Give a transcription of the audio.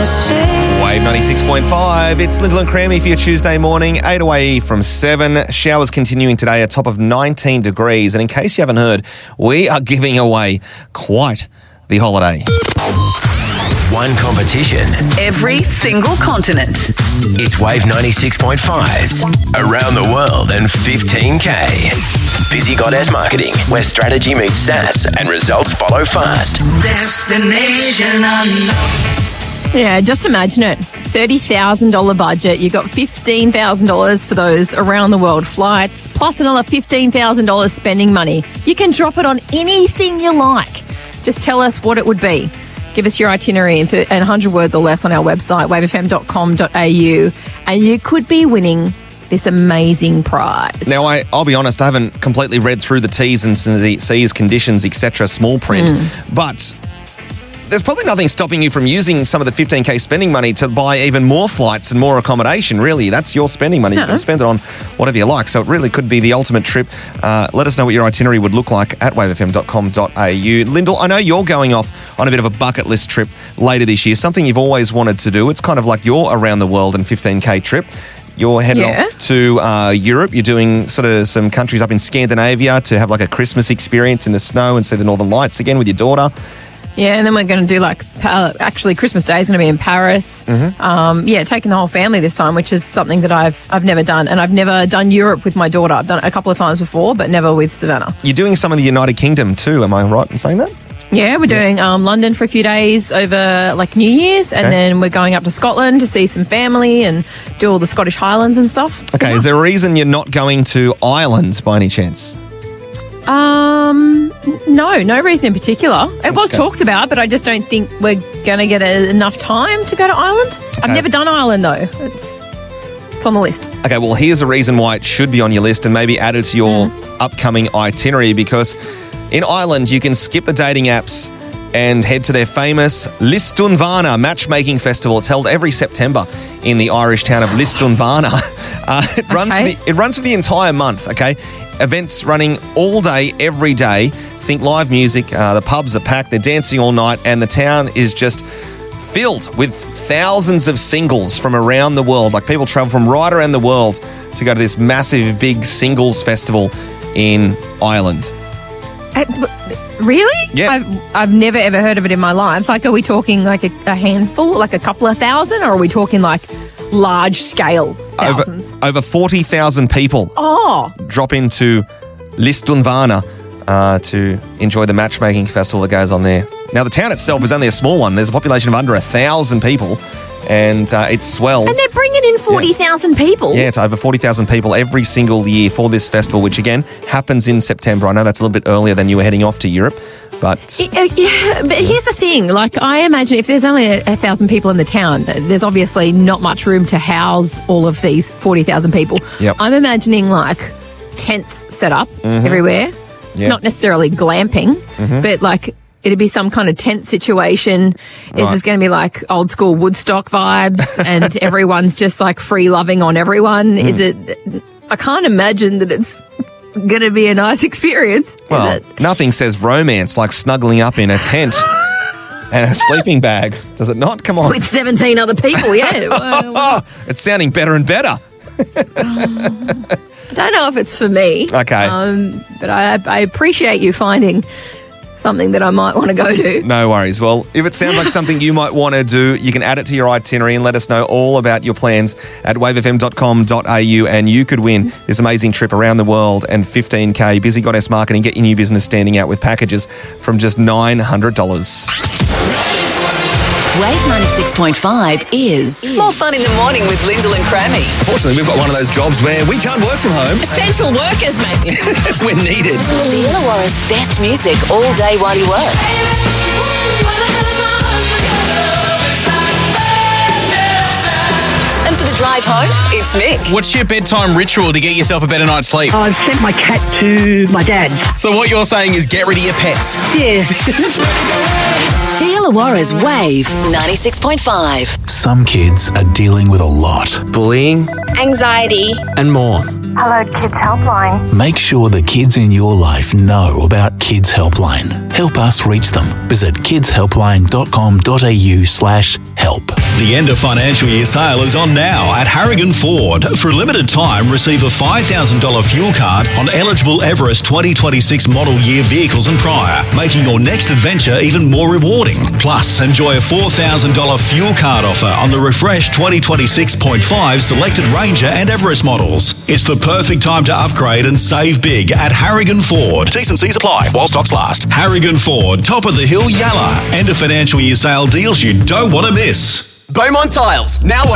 Wave 96.5. It's Lyndall and Crammy for your Tuesday morning, 8 away from 7. Showers continuing today, a top of 19 degrees. And in case you haven't heard, we are giving away quite the holiday. One competition. Every single continent. It's Wave 96.5's Around the World and 15K. Busy Goddess Marketing, where strategy meets SaaS and results follow fast. Destination unknown. Yeah, just imagine it. $30,000 budget. You got $15,000 for those around the world flights, plus another $15,000 spending money. You can drop it on anything you like. Just tell us what it would be. Give us your itinerary in 100 words or less on our website, wavefm.com.au, and you could be winning this amazing prize. Now, I'll be honest, I haven't completely read through the T's and C's, conditions, etc., small print, but there's probably nothing stopping you from using some of the 15K spending money to buy even more flights and more accommodation, really. That's your spending money. You can spend it on whatever you like. So it really could be the ultimate trip. Let us know what your itinerary would look like at wavefm.com.au. Lyndall, I know you're going off on a bit of a bucket list trip later this year, something you've always wanted to do. It's kind of like your around the world and 15K trip. You're heading off to Europe. You're doing sort of some countries up in Scandinavia to have like a Christmas experience in the snow and see the Northern Lights again with your daughter. Yeah, and then we're going to do actually Christmas Day is going to be in Paris. Taking the whole family this time, which is something that I've never done. And I've never done Europe with my daughter. I've done it a couple of times before, but never with Savannah. You're doing some of the United Kingdom too, am I right in saying that? Yeah, we're doing London for a few days over like New Year's, and then we're going up to Scotland to see some family and do all the Scottish Highlands and stuff. Okay, is there a reason you're not going to Ireland by any chance? No reason in particular. It was talked about, but I just don't think we're going to get enough time to go to Ireland. I've never done Ireland though. It's on the list. Okay, well, here's a reason why it should be on your list and maybe added to your upcoming itinerary, because in Ireland you can skip the dating apps and head to their famous Lisdoonvarna matchmaking festival. It's held every September in the Irish town of Lisdoonvarna. It runs for the entire month, okay? Events running all day, every day. Think live music, the pubs are packed, they're dancing all night, and the town is just filled with thousands of singles from around the world. Like, people travel from right around the world to go to this massive, big singles festival in Ireland. Really? Yeah. I've never ever heard of it in my life. Like, are we talking like a handful, like a couple of thousand, or are we talking like large scale thousands? Over 40,000 people drop into Lisdoonvarna to enjoy the matchmaking festival that goes on there. Now, the town itself is only a small one. There's a population of under 1,000 people, and it swells. And they're bringing in 40,000 people? Yeah, to over 40,000 people every single year for this festival, which, again, happens in September. I know that's a little bit earlier than you were heading off to Europe, but... But here's the thing. Like, I imagine if there's only 1,000 people in the town, there's obviously not much room to house all of these 40,000 people. Yep. I'm imagining, like, tents set up everywhere. Yep. Not necessarily glamping, but, like... It'd be some kind of tent situation. Is this going to be like old school Woodstock vibes and everyone's just like free loving on everyone? Is it? I can't imagine that it's going to be a nice experience. Well, nothing says romance like snuggling up in a tent and a sleeping bag. Does it not? Come on. With 17 other people, yeah. It's sounding better and better. I don't know if it's for me. Okay. But I appreciate you finding something that I might want to go to. No worries. Well, if it sounds like something you might want to do, you can add it to your itinerary and let us know all about your plans at wavefm.com.au, and you could win this amazing trip around the world and 15K. Busy Goddess Marketing, get your new business standing out with packages from just $900. Wave 96.5 is more fun in the morning with Lyndall and Crammy. Fortunately, we've got one of those jobs where we can't work from home. Essential workers, mate. We're needed. The Illawarra's best music all day while you work. And for the drive home, it's Mick. What's your bedtime ritual to get yourself a better night's sleep? I've sent my cat to my dad. So what you're saying is get rid of your pets? Yeah. The Illawarra's Wave 96.5. Some kids are dealing with a lot. Bullying, anxiety, and more. Hello, Kids Helpline. Make sure the kids in your life know about Kids Helpline. Help us reach them. Visit kidshelpline.com.au/help. The end of financial year sale is on now at Harrigan Ford. For a limited time, receive a $5,000 fuel card on eligible Everest 2026 model year vehicles and prior, making your next adventure even more rewarding. Plus, enjoy a $4,000 fuel card offer on the refreshed 2026.5 selected Ranger and Everest models. It's the perfect time to upgrade and save big at Harrigan Ford. T&Cs apply while stocks last. Harrigan Ford, top of the hill, Yalla. End of financial year sale deals you don't want to miss. Beaumont Tiles, now